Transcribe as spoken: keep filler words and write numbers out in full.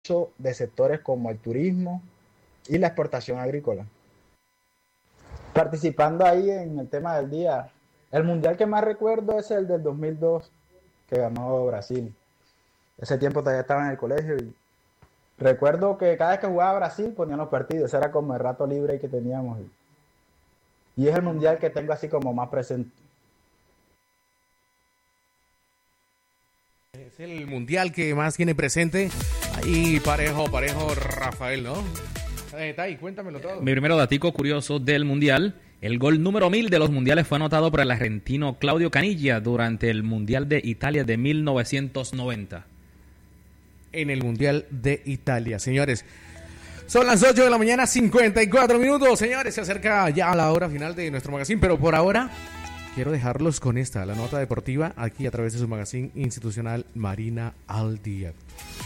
de sectores como el turismo y la exportación agrícola. Participando ahí en el tema del día, el mundial que más recuerdo es el del dos mil dos que ganó Brasil. Ese tiempo todavía estaba en el colegio y recuerdo que cada vez que jugaba Brasil ponían los partidos, ese era como el rato libre que teníamos. Y es el mundial que tengo así como más presente. Es el mundial que más tiene presente. Ahí parejo, parejo Rafael, ¿no? Eh, Tai, cuéntamelo todo. Mi primero datico curioso del mundial. El gol número mil de los mundiales fue anotado por el argentino Claudio Caniggia durante el Mundial de Italia de mil novecientos noventa. En el Mundial de Italia, señores. Son las ocho de la mañana, cincuenta y cuatro minutos. Señores, se acerca ya la hora final de nuestro magazine, pero por ahora quiero dejarlos con esta, la nota deportiva, aquí a través de su magazine institucional Marina al Día.